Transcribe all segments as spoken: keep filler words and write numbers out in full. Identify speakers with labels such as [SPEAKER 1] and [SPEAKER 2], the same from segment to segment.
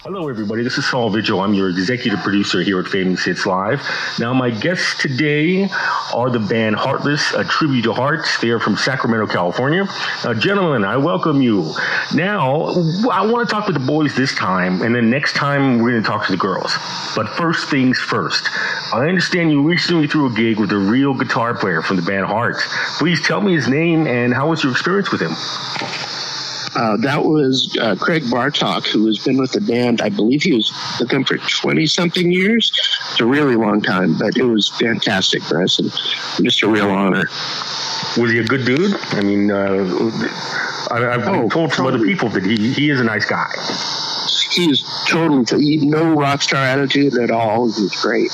[SPEAKER 1] Hello, everybody. This is Saul Vigil. I'm your executive producer here at Famous Hits Live. Now, my guests today are the band Heartless, a tribute to Hearts. They are from Sacramento, California. Now, gentlemen, I welcome you. Now, I want to talk with the boys this time, and then next time we're going to talk to the girls. But first things first. I understand you recently threw a gig with a real guitar player from the band Hearts. Please tell me his name and how was your experience with him?
[SPEAKER 2] Uh, that was uh, Craig Bartok, who has been with the band. I believe he was with them for twenty-something years. It's a really long time, but it was fantastic for us and just a real honor.
[SPEAKER 1] Was he a good dude? I mean, uh, I, I've been oh, told from totally. other people that he, he is a nice guy.
[SPEAKER 2] He's totally, he, no rock star attitude at all. He was great.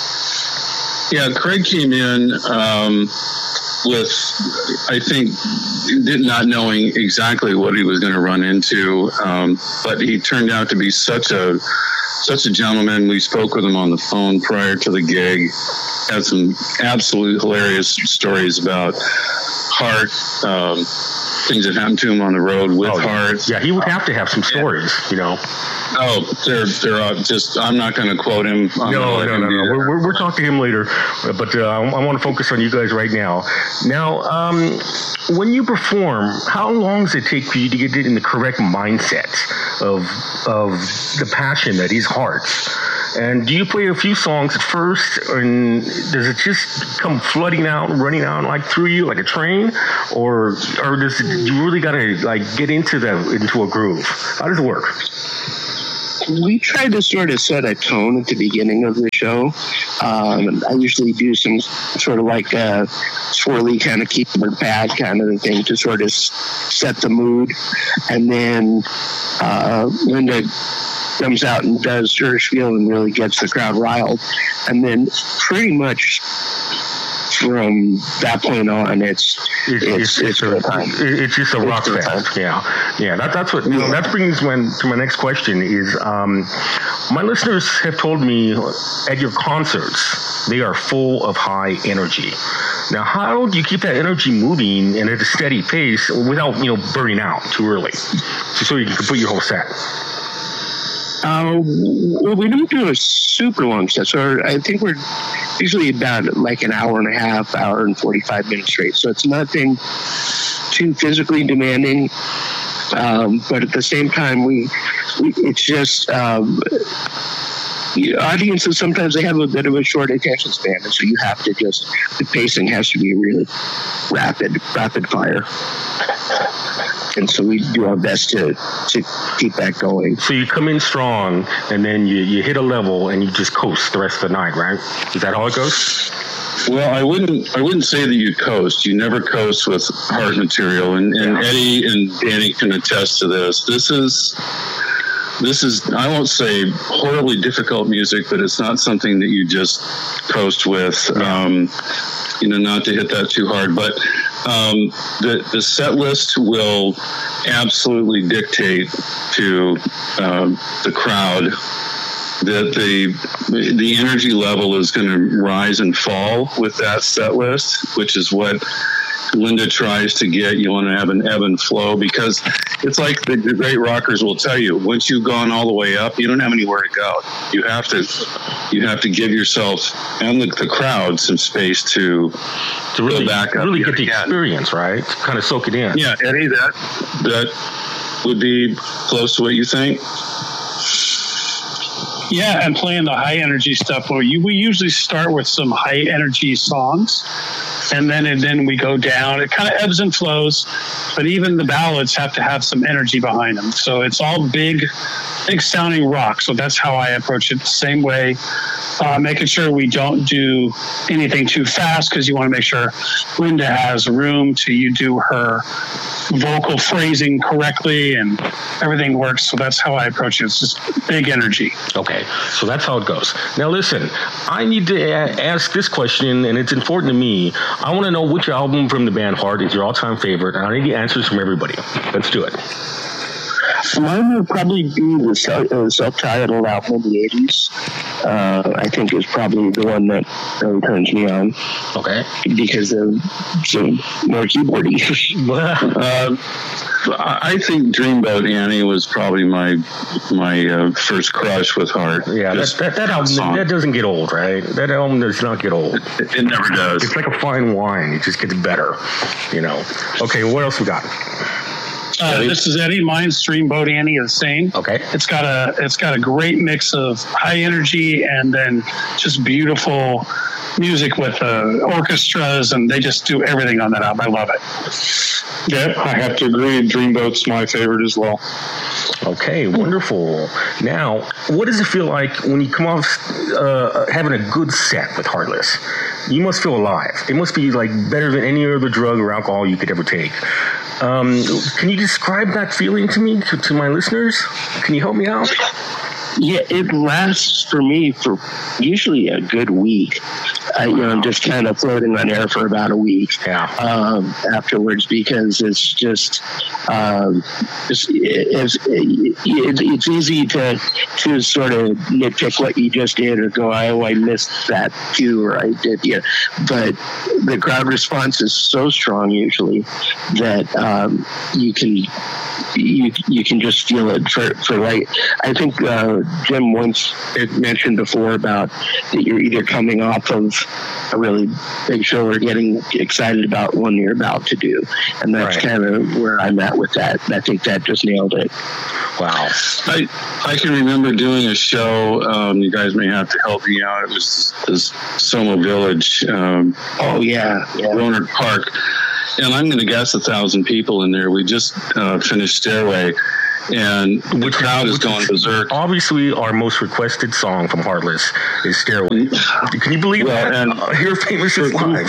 [SPEAKER 3] Yeah, Craig came in um, with, I think, not knowing exactly what he was going to run into, um, but he turned out to be such a such a gentleman. We spoke with him on the phone prior to the gig. Had some absolute hilarious stories about Heart, um, things that happened to him on the road with oh, Heart.
[SPEAKER 1] Yeah, he would have to have some stories, you know.
[SPEAKER 3] Oh, they're they're uh, just. I'm not going to quote him. I'm
[SPEAKER 1] no, no, no, no. We're, we're we're talking to him later, but uh, I, I want to focus on you guys right now. Now, um, when you perform, how long does it take for you to get in the correct mindset of of the passion that is Hearts? And do you play a few songs at first, and does it just come flooding out, running out like through you like a train, or or does it, you really got to like get into the into a groove? How does it work?
[SPEAKER 2] We try to sort of set a tone at the beginning of the show. Um, I usually do some sort of like a swirly kind of keyboard pad kind of thing to sort of set the mood. And then uh, Linda comes out and does her spiel and really gets the crowd riled. And then pretty much from that point on, it's
[SPEAKER 1] it's it's, it's, it's, a, it's just a it's rock fest. Yeah, yeah. That, that's what you know, that brings when to my next question is um, my listeners have told me at your concerts they are full of high energy. Now, how do you keep that energy moving and at a steady pace without you know burning out too early, so you can complete your whole set?
[SPEAKER 2] Uh, well, we don't do a super long set, so I think we're usually about like an hour and a half, hour and forty-five minutes straight. So it's nothing too physically demanding, um, but at the same time, we, we it's just um, audiences sometimes they have a bit of a short attention span, and so you have to just the pacing has to be really rapid, rapid fire. And so we do our best to, to keep that going.
[SPEAKER 1] So you come in strong, and then you, you hit a level, and you just coast the rest of the night, right? Is that how it goes?
[SPEAKER 3] Well, I wouldn't I wouldn't say that you coast. You never coast with Heart material, and, and yeah. Eddie and Danny can attest to this. This is this is I won't say horribly difficult music, but it's not something that you just coast with. Yeah. Um, you know, not to hit that too hard, but. Um, the, the set list will absolutely dictate to um, the crowd that the the energy level is going to rise and fall with that set list, which is what Linda tries to get. You want to have an ebb and flow because it's like the, the great rockers will tell you, once you've gone all the way up, you don't have anywhere to go. You have to you have to give yourself and the, the crowd some space to
[SPEAKER 1] to really
[SPEAKER 3] go back up
[SPEAKER 1] really get the
[SPEAKER 3] again.
[SPEAKER 1] Experience, right? To kind of soak it in.
[SPEAKER 3] Yeah, Eddie, that that would be close to what you think.
[SPEAKER 4] Yeah, and playing the high energy stuff. Well, you, we usually start with some high energy songs, and then and then we go down. It kind of ebbs and flows, but even the ballads have to have some energy behind them. So it's all big, big sounding rock. So that's how I approach it. The same way, uh, making sure we don't do anything too fast because you want to make sure Linda has room to you do her vocal phrasing correctly and everything works. So that's how I approach it. It's just big energy.
[SPEAKER 1] Okay, so that's how it goes. Now listen, I need to a- ask this question, and it's important to me. I want to know which album from the band Heart is your all-time favorite, and I need the answers from everybody. Let's do it.
[SPEAKER 2] Mine would probably be the self, uh, self-titled album in the eighties. uh, I think is probably the one that really turns me on.
[SPEAKER 1] Okay.
[SPEAKER 2] Because of some more keyboardy.
[SPEAKER 3] uh, I think Dreamboat Annie was probably my my uh, first crush with Heart.
[SPEAKER 1] Yeah, that, that, that album song. That doesn't get old, right? That album does not get old.
[SPEAKER 3] It, it never does.
[SPEAKER 1] It's like a fine wine; it just gets better, you know. Okay, what else we got?
[SPEAKER 4] Uh, this is Eddie. Mine's Dreamboat Annie is Sane.
[SPEAKER 1] Okay.
[SPEAKER 4] It's got a it's got a great mix of high energy and then just beautiful music with uh, orchestras, and they just do everything on that album. I love it.
[SPEAKER 5] Yeah, I have to agree. Dreamboat's my favorite as well.
[SPEAKER 1] Okay, wonderful. Now, what does it feel like when you come off uh, having a good set with Heartless? You must feel alive. It must be like better than any other drug or alcohol you could ever take. Um, can you describe that feeling to me, to, to my listeners? Can you help me out?
[SPEAKER 2] Yeah, it lasts for me for usually a good week. Uh, you know, I'm just kind of floating on air for about a week
[SPEAKER 1] yeah.
[SPEAKER 2] um, afterwards, because it's just um, it's, it's, it's easy to to sort of nitpick what you just did or go, oh, I missed that cue or I did, yeah. But the crowd response is so strong usually that um, you can you you can just feel it for for like I think. Uh, Jim once mentioned before about that you're either coming off of a really big show or getting excited about one you're about to do. And that's right. kind of where I'm at with that. I think that just nailed it.
[SPEAKER 1] Wow.
[SPEAKER 3] I I can remember doing a show. Um, you guys may have to help me out. It was this Soma Village. Um,
[SPEAKER 2] oh, yeah. yeah.
[SPEAKER 3] Rohnert Park. And I'm going to guess a thousand people in there. We just uh, finished Stairway. And the which crowd is going berserk.
[SPEAKER 1] Obviously, our most requested song from Heartless is Stairway. Can you believe well, that? And uh, Here Famous is live.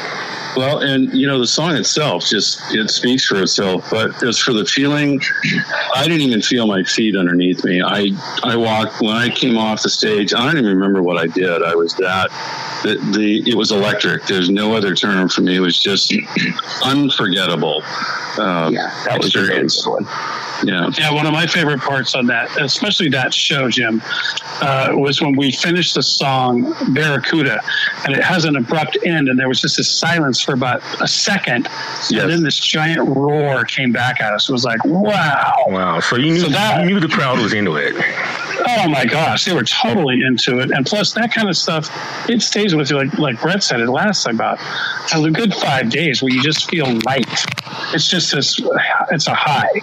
[SPEAKER 3] Well, and, you know, the song itself just, it speaks for itself. But as for the feeling, I didn't even feel my feet underneath me. I, I walked, when I came off the stage, I don't even remember what I did. I was that, the, the it was electric. There's no other term for me. It was just unforgettable. Um,
[SPEAKER 2] yeah, that was a great one.
[SPEAKER 3] Yeah.
[SPEAKER 4] Yeah, one of my favorite parts on that, especially that show, Jim, uh, was when we finished the song Barracuda, and it has an abrupt end, and there was just this silence for about a second, yes. and then this giant roar came back at us. It was like, wow.
[SPEAKER 1] Wow. So you knew, so that, you knew the crowd was into it.
[SPEAKER 4] Oh, my gosh. They were totally into it. And plus, that kind of stuff, it stays with you. Like, like Brett said, it lasts about a good five days where you just feel light. It's just this, it's a high.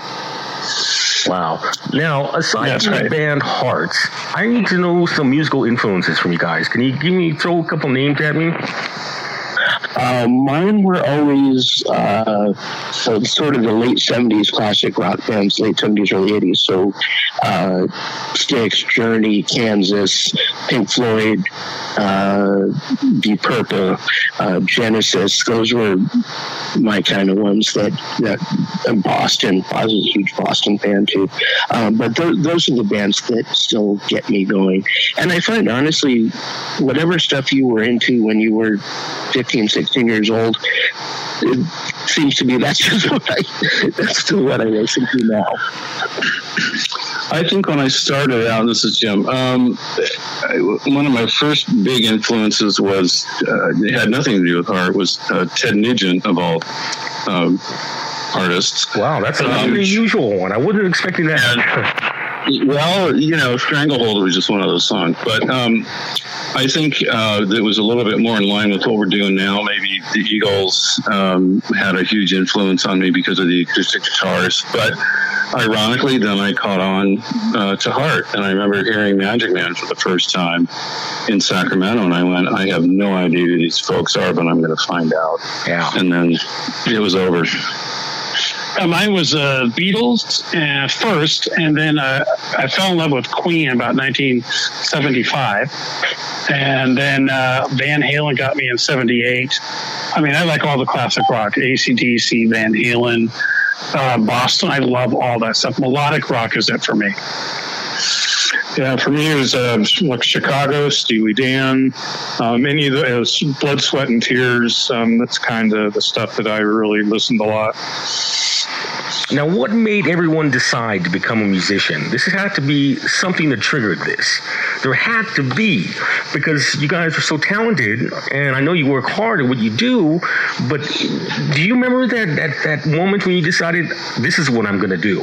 [SPEAKER 1] Wow. Now, aside
[SPEAKER 4] That's
[SPEAKER 1] from
[SPEAKER 4] right.
[SPEAKER 1] the band Hearts, I need to know some musical influences from you guys. Can you give me, throw a couple names at me?
[SPEAKER 2] Uh, mine were always uh, so sort of the late seventies classic rock bands, late seventies, early eighties. So uh, Styx, Journey, Kansas, Pink Floyd, uh, Deep Purple, uh, Genesis. Those were my kind of ones that, that uh, Boston. I was a huge Boston fan too. Um, but th- those are the bands that still get me going. And I find, honestly, whatever stuff you were into when you were fifteen, sixteen years old, it seems to be that's just what I, that's still what I listen to now.
[SPEAKER 3] I think when I started out, this is Jim, um, one of my first big influences was, uh, it had nothing to do with Heart, was uh, Ted Nugent, of all um, artists.
[SPEAKER 1] Wow, that's an um, unusual one. I wasn't expecting that.
[SPEAKER 3] And, well, you know, Stranglehold was just one of those songs. But um, I think uh, that was a little bit more in line with what we're doing now. Maybe the Eagles um, had a huge influence on me because of the acoustic guitars. But ironically, then I caught on uh, to Heart. And I remember hearing Magic Man for the first time in Sacramento. And I went, I have no idea who these folks are, but I'm going to find out.
[SPEAKER 1] Yeah.
[SPEAKER 3] And then it was over.
[SPEAKER 4] Uh, mine was uh, Beatles uh, first, and then uh, I fell in love with Queen about nineteen seventy-five, and then uh, Van Halen got me in seventy-eight. I mean, I like all the classic rock, A C D C, Van Halen, uh, Boston. I love all that stuff. Melodic rock is it for me.
[SPEAKER 5] Yeah, for me it was uh, like Chicago, Steely Dan, um, any of those, Blood, Sweat, and Tears. Um, that's kind of the stuff that I really listened a lot.
[SPEAKER 1] Now, what made everyone decide to become a musician? This had to be something that triggered this. There had to be, because you guys are so talented, and I know you work hard at what you do, but do you remember that, that, that moment when you decided, this is what I'm going to do?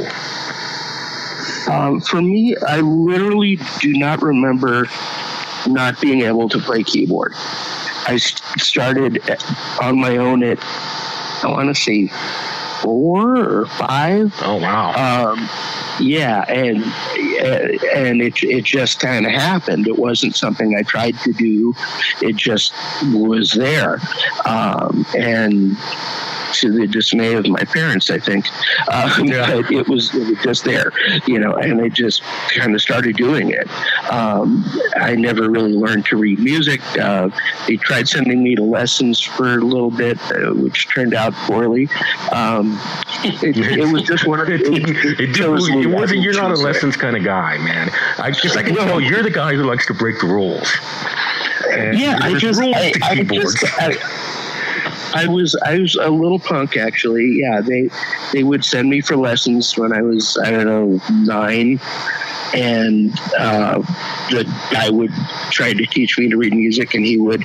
[SPEAKER 2] Um, for me, I literally do not remember not being able to play keyboard. I started on my own at, I want to say, four or five.
[SPEAKER 1] Oh, wow.
[SPEAKER 2] Um, yeah, and and it it just kind of happened. It wasn't something I tried to do. It just was there. Um, and to the dismay of my parents, I think, um,
[SPEAKER 1] yeah.
[SPEAKER 2] but it was, it was just there, you know, and I just kind of started doing it. Um, I never really learned to read music. Uh, they tried sending me to lessons for a little bit, uh, which turned out poorly. Um, it, it was just one of the.
[SPEAKER 1] It, it, it, it, it wasn't. You're not a lessons kind of guy, man. I guess I can tell you're the guy who likes to break the rules. And
[SPEAKER 2] yeah, I just, I, I just, I, I was I was a little punk, actually. Yeah, they they would send me for lessons when I was, I don't know, nine, and uh, the guy would try to teach me to read music, and he would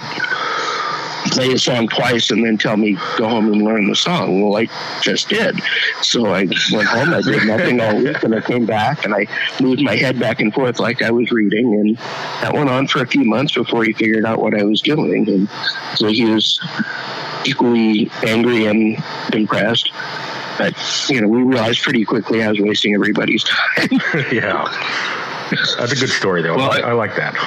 [SPEAKER 2] play a song twice and then tell me, go home and learn the song. Well, I just did. So I went home, I did nothing all week, and I came back and I moved my head back and forth like I was reading, and that went on for a few months before he figured out what I was doing. And so he was equally angry and impressed. But, you know, we realized pretty quickly I was wasting everybody's time.
[SPEAKER 1] Yeah. That's a good story, though. Well, I, I like that.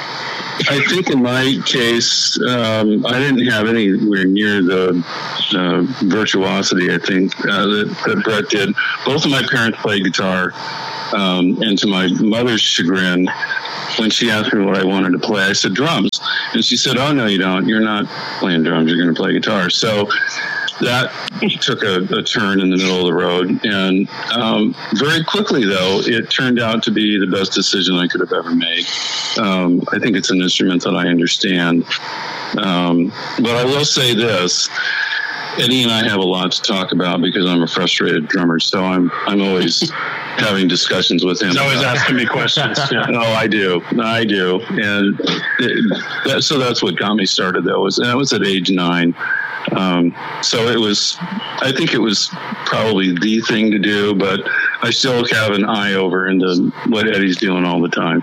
[SPEAKER 3] I think in my case, um, I didn't have anywhere near the uh, virtuosity, I think, uh, that, that Brett did. Both of my parents played guitar, um, and to my mother's chagrin, when she asked me what I wanted to play, I said drums. And she said, oh, no, you don't. You're not playing drums. You're going to play guitar. So that took a, a turn in the middle of the road. And um, very quickly, though, it turned out to be the best decision I could have ever made. Um, I think it's an instrument that I understand. Um, but I will say this. Eddie and I have a lot to talk about because I'm a frustrated drummer, so I'm I'm always having discussions with him.
[SPEAKER 4] He's always asking me questions. Yeah.
[SPEAKER 3] No, I do, I do, and it, that, so that's what got me started. Though was that was at age nine, um, so it was. I think it was probably the thing to do, but I still have an eye over into what Eddie's doing all the time.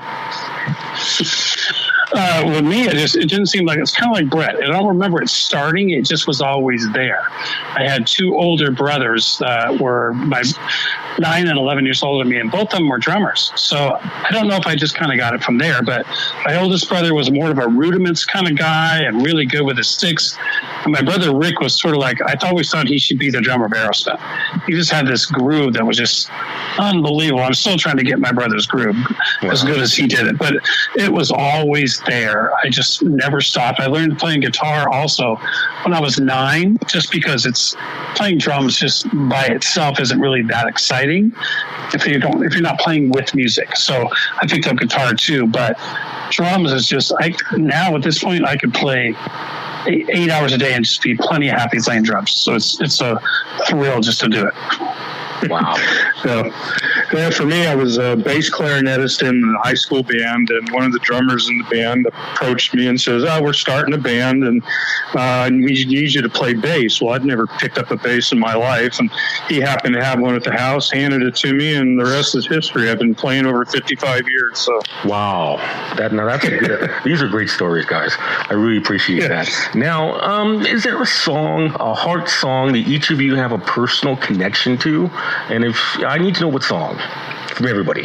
[SPEAKER 4] Uh, with me, it just it didn't seem like it's kind of like Brett. I don't remember it starting. It just was always there. I had two older brothers that were my nine and eleven years older than me, and both of them were drummers. So I don't know if I just kind of got it from there. But my oldest brother was more of a rudiments kind of guy and really good with his sticks. And my brother Rick was sort of like, I always thought he should be the drummer of Aerosmith. He just had this groove that was just unbelievable. I'm still trying to get my brother's groove wow. as good as he did it, but it was always there. I just never stopped. I learned playing guitar also when I was nine, just because it's playing drums just by itself isn't really that exciting if you don't if you're not playing with music. So I picked up guitar too, but drums is just I now at this point I could play eight, eight hours a day and just be plenty happy playing drums. So it's it's a thrill just to do it.
[SPEAKER 1] Wow.
[SPEAKER 5] So, yeah, for me, I was a bass clarinetist in a high school band, and one of the drummers in the band approached me and says, oh, we're starting a band, and uh, we need you to play bass. Well, I'd never picked up a bass in my life, and he happened to have one at the house, handed it to me, and the rest is history. I've been playing over fifty-five years. So
[SPEAKER 1] wow. That, now, that's a good, these are great stories, guys. I really appreciate yeah. that. Now, um, is there a song, a heart song that each of you have a personal connection to? And if I need to know what song from everybody.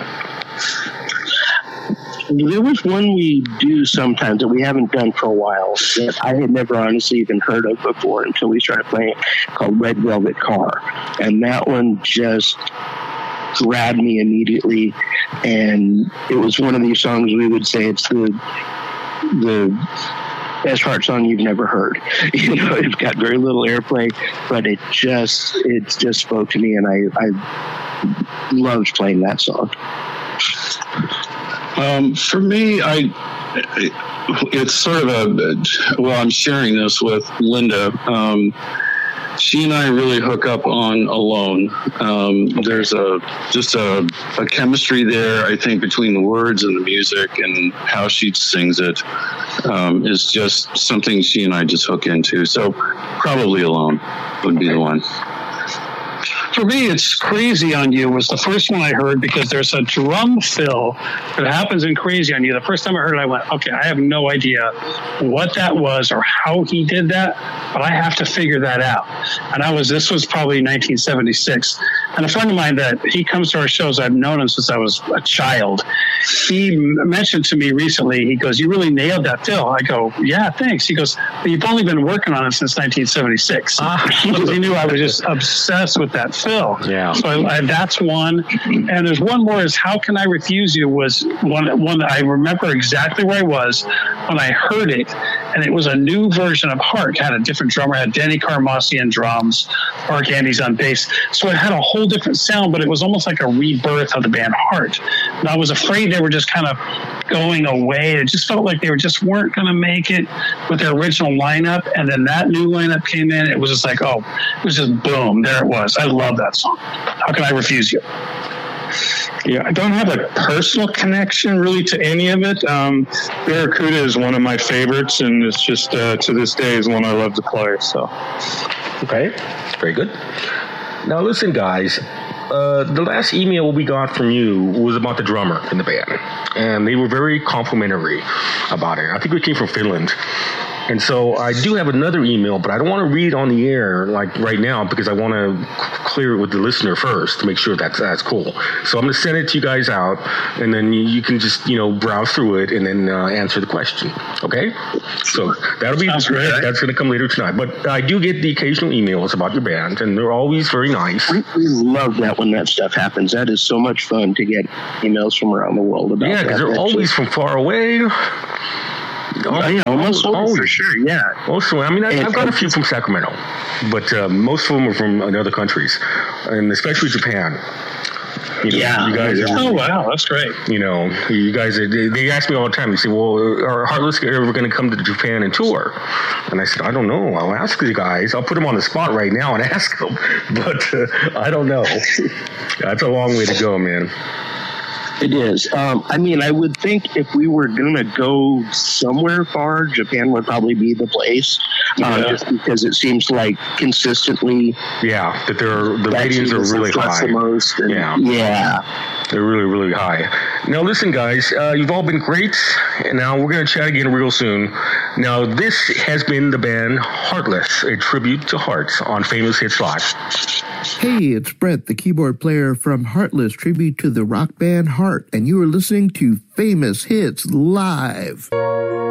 [SPEAKER 2] There was one we do sometimes that we haven't done for a while that I had never honestly even heard of before until we started playing, called Red Velvet Car. And that one just grabbed me immediately. And it was one of these songs we would say it's the the best heart song you've never heard. You know, it's got very little airplay, but it just it just spoke to me, and I, I loved playing that song.
[SPEAKER 3] Um, for me, I it's sort of a well, I'm sharing this with Linda. Um, she and I really hook up on Alone. Um, there's a just a, a chemistry there, I think, between the words and the music and how she sings it um, is just something she and I just hook into. So probably Alone would be the one.
[SPEAKER 4] For me, It's Crazy on You was the first one I heard because there's a drum fill that happens in Crazy on You. The first time I heard it, I went, okay, I have no idea what that was or how he did that, but I have to figure that out. And I was, this was probably nineteen seventy-six. And a friend of mine that he comes to our shows, I've known him since I was a child. He mentioned to me recently, he goes, you really nailed that fill. I go, yeah, thanks. He goes, but you've only been working on it since nineteen seventy-six. Ah. Because he knew I was just obsessed with that fill.
[SPEAKER 1] Yeah.
[SPEAKER 4] So I, I, that's one. And there's one more is How Can I Refuse You was one, one that I remember exactly where I was when I heard it. And it was a new version of Heart. It had a different drummer, it had Danny Carmassi on drums, Mark Andes on bass. So it had a whole different sound, but it was almost like a rebirth of the band Heart. And I was afraid they were just kind of going away. It just felt like they were just weren't going to make it with their original lineup. And then that new lineup came in. It was just like, oh, it was just boom. There it was. I love that song. How Can I Refuse You?
[SPEAKER 5] Yeah, I don't have a personal connection really to any of it. Um, Barracuda is one of my favorites, and it's just uh, to this day is one I love to play. So,
[SPEAKER 1] okay, very good. Now, listen, guys. Uh, the last email we got from you was about the drummer in the band, and they were very complimentary about it. I think it came from Finland. And so I do have another email, but I don't want to read it on the air like right now because I want to clear it with the listener first to make sure that's that's cool. So I'm going to send it to you guys out, and then you, you can just you know browse through it and then uh, answer the question. Okay? So that'll be
[SPEAKER 4] Sounds great.
[SPEAKER 1] that's going to come later tonight. But I do get the occasional emails about your band, and they're always very nice.
[SPEAKER 2] We, we love that when that stuff happens. That is so much fun to get emails from around the world about.
[SPEAKER 1] Yeah, because they're
[SPEAKER 2] That's
[SPEAKER 1] always
[SPEAKER 2] just,
[SPEAKER 1] from far away.
[SPEAKER 2] Oh, yeah, most of them for sure, yeah.
[SPEAKER 1] Most of them. I mean, I, I've got a few from Sacramento, but uh, most of them are from other countries, and especially Japan. You know,
[SPEAKER 2] yeah.
[SPEAKER 1] You guys
[SPEAKER 4] yeah.
[SPEAKER 1] are,
[SPEAKER 4] oh, wow. That's great.
[SPEAKER 1] You know, you guys, are, they, they ask me all the time. They say, well, are Heartless ever going to come to Japan and tour? And I said, I don't know. I'll ask the guys. I'll put them on the spot right now and ask them. But uh, I don't know. That's a long way to go, man.
[SPEAKER 2] It is. Um, I mean, I would think if we were going to go somewhere far, Japan would probably be the place. Yeah. Uh, just because it seems like consistently.
[SPEAKER 1] Yeah, that they're, the ratings are really high.
[SPEAKER 2] The most and,
[SPEAKER 1] yeah.
[SPEAKER 2] Yeah.
[SPEAKER 1] They're really, really high. Now, listen, guys, uh, you've all been great. And now we're going to chat again real soon. Now, this has been the band Heartless, a tribute to Heart on Famous Hits Live.
[SPEAKER 6] Hey, it's Brett, the keyboard player from Heartless, tribute to the rock band Heart, and you are listening to Famous Hits Live.